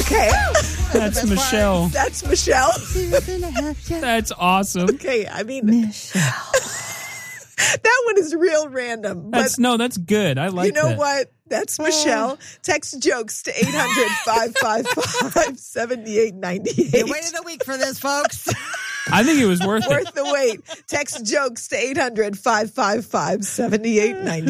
Okay. That's Michelle. That's Michelle. That's awesome. Okay, I mean, Michelle. that one is real random. But That's good. I like you know that. what? That's Michelle. Text jokes to 800-555-7898. You waited a week for this, folks. I think it was worth it. Worth the wait. Text jokes to 800-555-7898.